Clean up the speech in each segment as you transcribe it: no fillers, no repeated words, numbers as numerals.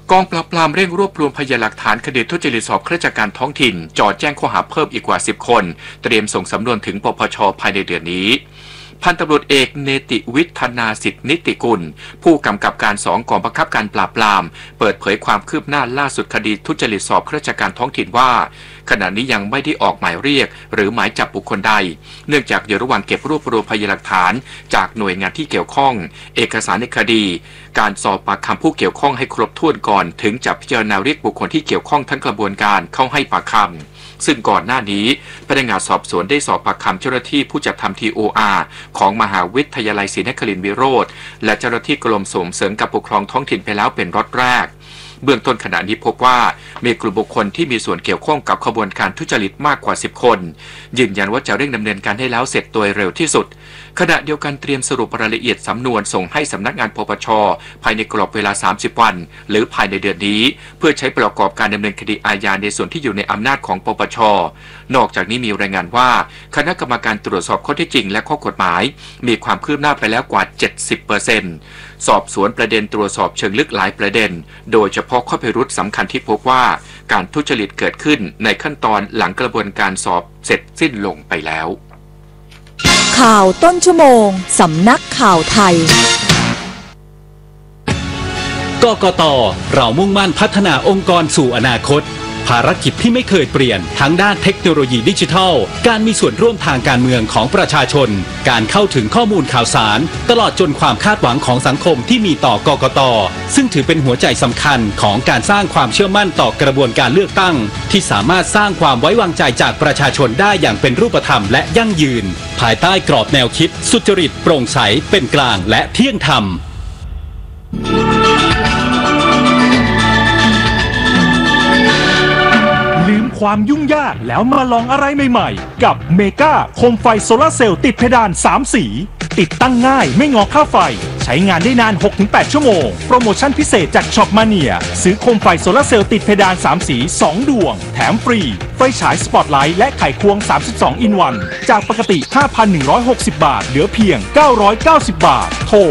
กองปราบปรามเร่งรวบรวมพยานหลักฐานคดีทุจริตสอบข้าราชการท้องถิ่นจ่อแจ้งข้อหาเพิ่มอีกกว่า10คนเตรียมส่งสำนวนถึงปปช.ภายในเดือนนี้พันตำรวจเอกเนติวิทนาสิทธินิติกุลผู้กำกับการ2กองบังคับการปราบปรามเปิดเผยความคืบหน้าล่าสุดคดีทุจริตสอบข้าราชการท้องถิ่นว่าขณะนี้ยังไม่ได้ออกหมายเรียกหรือหมายจับบุคคลใดเนื่องจากอยู่ระหว่างเก็บรวบรวมพยานหลักฐานจากหน่วยงานที่เกี่ยวข้องเอกสารในคดีการสอบปากคำผู้เกี่ยวข้องให้ครบถ้วนก่อนถึงจะพิจารณาเรียกบุคคลที่เกี่ยวข้องทั้งกระบวนการเข้าให้ปากคำซึ่งก่อนหน้านี้พนักงานสอบสวนได้สอบปากคำเจ้าหน้าที่ผู้จัดทำ TOR ของมหาวิทยาลัยศรีนครินทรวิโรธและเจ้าหน้าที่กรมส่งเสริมการปกครองท้องถิ่นไปแล้วเป็นล็อตแรกเบื้องต้นขณะนี้พบว่ามีกลุ่มบุคคลที่มีส่วนเกี่ยวข้องกับขบวนการทุจริตมากกว่า10คนยืนยันว่าจะเร่งดำเนินการให้แล้วเสร็จโดยเร็วที่สุดขณะเดียวกันเตรียมสรุปรายละเอียดสำนวนส่งให้สำนักงานปปช.ภายในกรอบเวลา30วันหรือภายในเดือนนี้เพื่อใช้ประกอบการดำเนินคดีอาญาในส่วนที่อยู่ในอำนาจของปปช.นอกจากนี้มีรายงานว่าคณะกรรมการตรวจสอบข้อเท็จจริงและข้อกฎหมายมีความคืบหน้าไปแล้วกว่า 70%สอบสวนประเด็นตรวจสอบเชิงลึกหลายประเด็นโดยเฉพาะข้อพิรุธสำคัญที่พบว่าการทุจริตเกิดขึ้นในขั้นตอนหลังกระบวนการสอบเสร็จสิ้นลงไปแล้วข่าวต้นชั่วโมงสำนักข่าวไทยกกต.เรามุ่งมั่นพัฒนาองค์กรสู่อนาคตภารกิจที่ไม่เคยเปลี่ยนทั้งด้านเทคโนโลยีดิจิทัลการมีส่วนร่วมทางการเมืองของประชาชนการเข้าถึงข้อมูลข่าวสารตลอดจนความคาดหวังของสังคมที่มีต่อกกต.ซึ่งถือเป็นหัวใจสำคัญของการสร้างความเชื่อมั่นต่อกระบวนการเลือกตั้งที่สามารถสร้างความไว้วางใจจากประชาชนได้อย่างเป็นรูปธรรมและยั่งยืนภายใต้กรอบแนวคิดสุจริตโปร่งใสเป็นกลางและเที่ยงธรรมความยุ่งยากแล้วมาลองอะไรใหม่ๆกับเมกาโคมไฟโซลาร์เซลล์ติดเพดาน3สีติดตั้งง่ายไม่งอค่าไฟใช้งานได้นาน 6-8 ชั่วโมงโปรโมชั่นพิเศษจากช็อปมาเนียซื้อโคมไฟโซลาร์เซลล์ติดเพดาน3สี2ดวงแถมฟรีไฟฉายสปอตไลท์และไขควง32 อินวันจากปกติ 5,160 บาทเหลือเพียง990 บาทโทร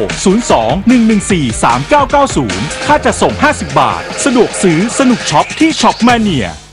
02-114-3990 ค่าจัดส่ง50 บาทสะดวกซื้อสนุกช็อปที่ช็อปมาเนีย